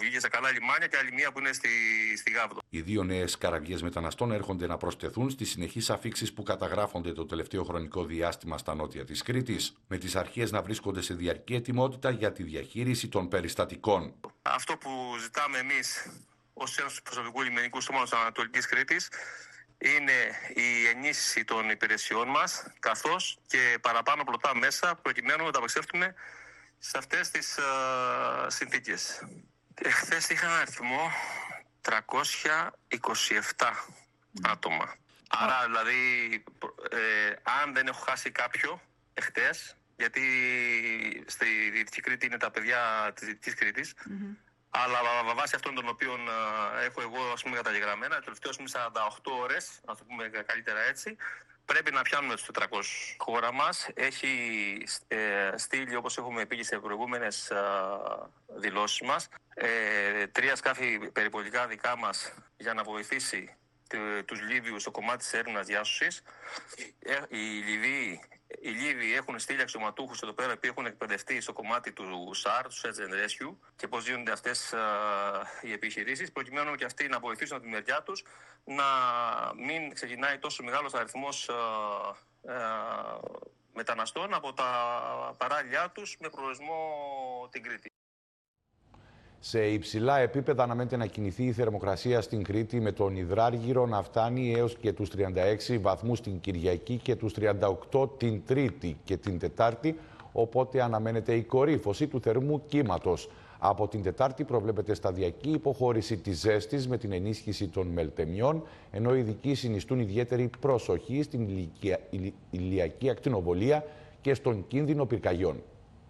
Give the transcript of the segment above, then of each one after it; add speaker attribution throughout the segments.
Speaker 1: πήγε σε καλά λιμάνια και άλλη μία που είναι στη Γάβδο.
Speaker 2: Οι δύο νέες καραβιές μεταναστών έρχονται να προσθεθούν στις συνεχείς αφίξεις που καταγράφονται το τελευταίο χρονικό διάστημα στα νότια της Κρήτης, με τις αρχές να βρίσκονται σε διαρκή ετοιμότητα για τη διαχείριση των περιστατικών.
Speaker 1: Αυτό που ζητάμε εμείς ως Ένωση Προσωπικού Λιμενικού Σώματος Ανατολικής Κρήτης είναι η ενίσχυση των υπηρεσιών μας, καθώς και παραπάνω πλωτά μέσα, προκειμένου να ανταπεξέλθουμε σε αυτές τις συνθήκες. Χθες είχα ένα αριθμό 327 άτομα. Άρα δηλαδή, αν δεν έχω χάσει κάποιο εχθές, γιατί στη Δυτική Κρήτη είναι τα παιδιά της Δυτικής Κρήτης, αλλά βάσει αυτών των οποίων έχω εγώ καταγεγραμμένα, τελευταίως με 48 ώρες, να το πούμε καλύτερα έτσι, πρέπει να πιάνουμε τους 400. Η χώρα μας έχει στείλει, όπως έχουμε πει σε προηγούμενες δηλώσεις μας, 3 σκάφη περιπολικά δικά μας για να βοηθήσει τους Λίβιους στο κομμάτι της έρευνας διάσωσης. Οι Λίβοι έχουν στείλει αξιωματούχους εδώ πέρα που έχουν εκπαιδευτεί στο κομμάτι του SAR, του Search and Rescue, και πώς γίνονται αυτές οι επιχειρήσεις, προκειμένου και αυτοί να βοηθήσουν από τη μεριά τους να μην ξεκινάει τόσο μεγάλος αριθμός μεταναστών από τα παράλια τους με προορισμό την Κρήτη.
Speaker 2: Σε υψηλά επίπεδα αναμένεται να κινηθεί η θερμοκρασία στην Κρήτη, με τον υδράργυρο να φτάνει έως και τους 36 βαθμούς την Κυριακή και τους 38 την Τρίτη και την Τετάρτη, οπότε αναμένεται η κορύφωση του θερμού κύματος. Από την Τετάρτη προβλέπεται σταδιακή υποχώρηση της ζέστης με την ενίσχυση των μελτεμιών, ενώ οι ειδικοί συνιστούν ιδιαίτερη προσοχή στην ηλιακή ακτινοβολία και στον κίνδυνο πυρκαγιών.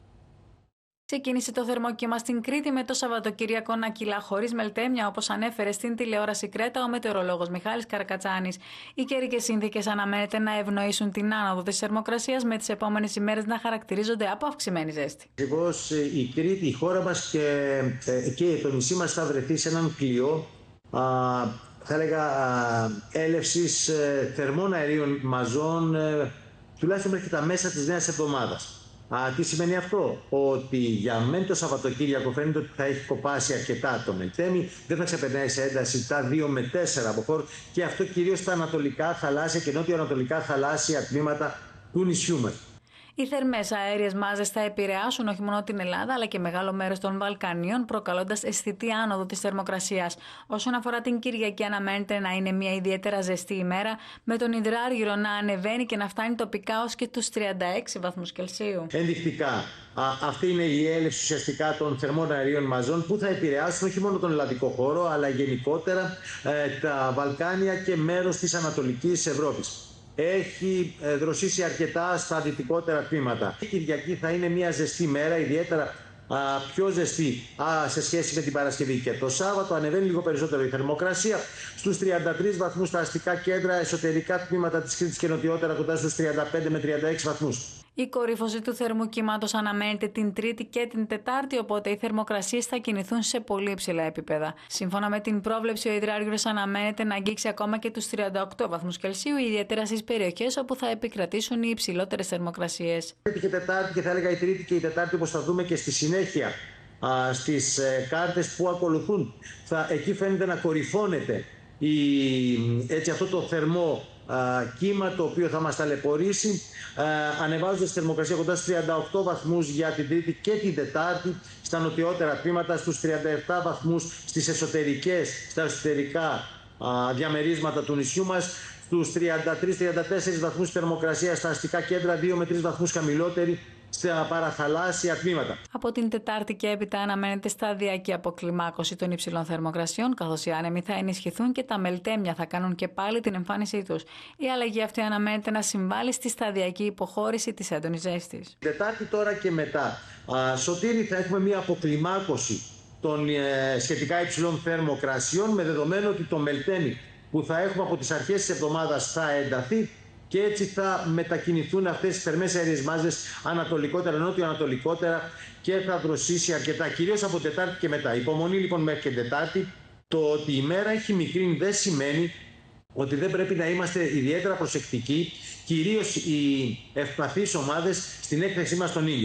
Speaker 3: Ξεκίνησε το θερμόκυμα στην Κρήτη με το Σαββατοκύριακο να κυλά χωρίς μελτέμια, όπως ανέφερε στην τηλεόραση Κρέτα ο μετεωρολόγος Μιχάλης Καρακατσάνης. Οι καιρικές συνθήκες αναμένεται να ευνοήσουν την άνοδο της θερμοκρασίας, με τις επόμενες ημέρες να χαρακτηρίζονται από αυξημένη ζέστη.
Speaker 4: Ακριβώς η Κρήτη, η χώρα μας και το νησί μας θα βρεθεί σε έναν πλοίο, θα έλεγα, έλευσης θερμών αερίων μαζών, τουλάχιστον μέχρι τα μέσα της νέας εβδομάδας. Τι σημαίνει αυτό? Ότι για μεν το Σαββατοκύριακο φαίνεται ότι θα έχει κοπάσει αρκετά το μελτέμι, δεν θα ξεπερνάει σε ένταση τα 2 με 4 από χώρο, και αυτό κυρίως στα ανατολικά θαλάσσια και νότιο-ανατολικά θαλάσσια τμήματα του νησιού μας.
Speaker 3: Οι θερμές αέριες μάζες θα επηρεάσουν όχι μόνο την Ελλάδα, αλλά και μεγάλο μέρος των Βαλκανίων, προκαλώντας αισθητή άνοδο της θερμοκρασίας. Όσον αφορά την Κυριακή, αναμένεται να είναι μια ιδιαίτερα ζεστή ημέρα, με τον υδράργυρο να ανεβαίνει και να φτάνει τοπικά ως και τους 36 βαθμούς Κελσίου.
Speaker 4: Ενδεικτικά, αυτή είναι η έλευση ουσιαστικά των θερμών αερίων μαζών που θα επηρεάσουν όχι μόνο τον ελλαδικό χώρο, αλλά γενικότερα τα Βαλκάνια και μέρος της Ανατολικής Ευρώπης. Έχει δροσίσει αρκετά στα δυτικότερα τμήματα. Η Κυριακή θα είναι μια ζεστή μέρα, ιδιαίτερα πιο ζεστή σε σχέση με την Παρασκευή. Και το Σάββατο ανεβαίνει λίγο περισσότερο η θερμοκρασία στους 33 βαθμούς στα αστικά κέντρα, εσωτερικά τμήματα της Κρήτης και νοτιότερα κοντά στους 35 με 36 βαθμούς.
Speaker 3: Η κορύφωση του θερμού κύματος αναμένεται την Τρίτη και την Τετάρτη, οπότε οι θερμοκρασίες θα κινηθούν σε πολύ υψηλά επίπεδα. Σύμφωνα με την πρόβλεψη, ο υδράργυρος αναμένεται να αγγίξει ακόμα και τους 38 βαθμούς Κελσίου, ιδιαίτερα στις περιοχές όπου θα επικρατήσουν οι υψηλότερες θερμοκρασίες.
Speaker 4: Τρίτη και Τετάρτη, και θα έλεγα η Τρίτη και η Τετάρτη, όπως θα δούμε και στη συνέχεια στις κάρτες που ακολουθούν, εκεί φαίνεται να κορυφώνεται αυτό το θερμό κύμα, το οποίο θα μας ταλαιπωρήσει, ανεβάζοντας τη θερμοκρασία κοντά στους 38 βαθμούς για την Τρίτη και την Τετάρτη, στα νοτιότερα τμήματα, στους 37 βαθμούς στα εσωτερικά διαμερίσματα του νησιού μας, στους 33-34 βαθμούς θερμοκρασία στα αστικά κέντρα, 2 με 3 βαθμούς χαμηλότερη στα παραθαλάσσια τμήματα.
Speaker 3: Από την Τετάρτη και έπειτα αναμένεται σταδιακή αποκλιμάκωση των υψηλών θερμοκρασιών, καθώς οι άνεμοι θα ενισχυθούν και τα μελτέμια θα κάνουν και πάλι την εμφάνισή τους. Η αλλαγή αυτή αναμένεται να συμβάλλει στη σταδιακή υποχώρηση της έντονης ζέστης.
Speaker 4: Τετάρτη τώρα και μετά, Σωτήρη, θα έχουμε μια αποκλιμάκωση των σχετικά υψηλών θερμοκρασιών, με δεδομένο ότι το μελτέμι που θα έχουμε από τις αρχές της εβδομάδας θα ενταθεί, και έτσι θα μετακινηθούν αυτές τις θερμές αέριες μάζες ανατολικότερα, νότιο-ανατολικότερα, και θα δροσίσει αρκετά, κυρίως από Τετάρτη και μετά. Υπομονή λοιπόν μέχρι και Τετάρτη. Το ότι η μέρα έχει μικρύνει δεν σημαίνει ότι δεν πρέπει να είμαστε ιδιαίτερα προσεκτικοί, κυρίως οι ευπαθείς ομάδες, στην έκθεσή μας στον ήλιο.